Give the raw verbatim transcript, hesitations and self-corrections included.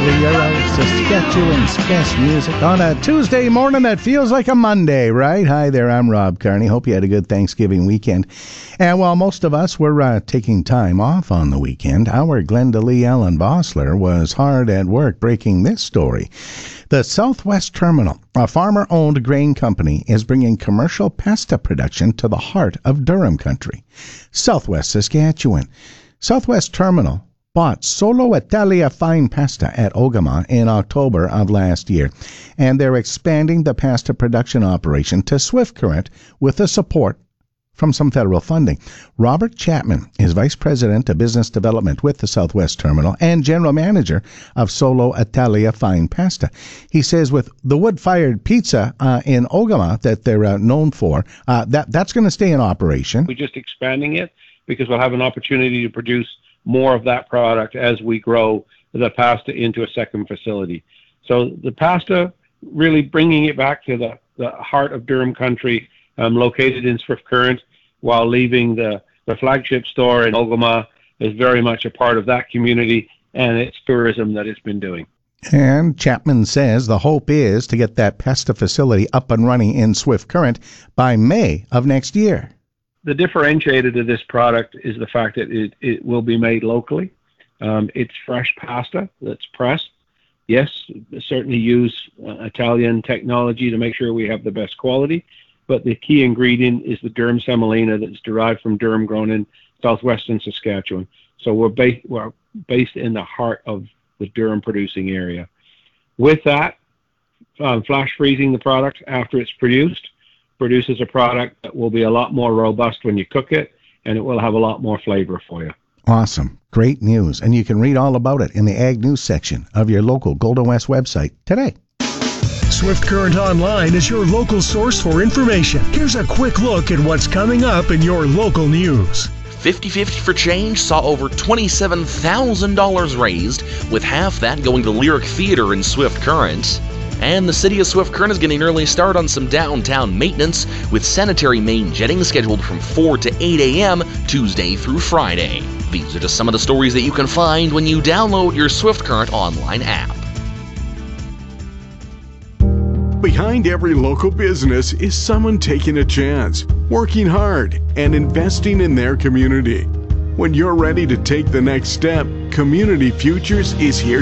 Leo, Saskatchewan's best music on a Tuesday morning that feels like a Monday, right? Hi there, I'm Rob Carney. Hope you had a good Thanksgiving weekend. And while most of us were uh, taking time off on the weekend, our Glenda Lee Ellen Bossler was hard at work breaking this story. The Southwest Terminal, a farmer-owned grain company, is bringing commercial pasta production to the heart of Durham country, Southwest Saskatchewan. Southwest Terminal bought Solo Italia Fine Pasta at Ogama in October of last year, and they're expanding the pasta production operation to Swift Current with the support from some federal funding. Robert Chapman is Vice President of Business Development with the Southwest Terminal and General Manager of Solo Italia Fine Pasta. He says with the wood-fired pizza uh, in Ogama that they're uh, known for, uh, that that's going to stay in operation. We're just expanding it because we'll have an opportunity to produce more of that product as we grow the pasta into a second facility. So the pasta, really bringing it back to the, the heart of Durham country, um, located in Swift Current, while leaving the, the flagship store in Ogama, is very much a part of that community and its tourism that it's been doing. And Chapman says the hope is to get that pasta facility up and running in Swift Current by May of next year. The differentiator to this product is the fact that it, it will be made locally. Um, it's fresh pasta that's pressed. Yes, certainly use uh, Italian technology to make sure we have the best quality, but the key ingredient is the Durham semolina that's derived from Durham, grown in southwestern Saskatchewan. So we're, ba- we're based in the heart of the Durham producing area. With that, um, flash freezing the product after it's produced produces a product that will be a lot more robust when you cook it, and it will have a lot more flavor for you. Awesome. Great news. And you can read all about it in the Ag News section of your local Golden West website today. Swift Current Online is your local source for information. Here's a quick look at what's coming up in your local news. fifty fifty for Change saw over twenty-seven thousand dollars raised, with half that going to Lyric Theater in Swift Current. And the city of Swift Current is getting an early start on some downtown maintenance, with sanitary main jetting scheduled from four to eight a.m. Tuesday through Friday. These are just some of the stories that you can find when you download your Swift Current online app. Behind every local business is someone taking a chance, working hard, and investing in their community. When you're ready to take the next step, Community Futures is here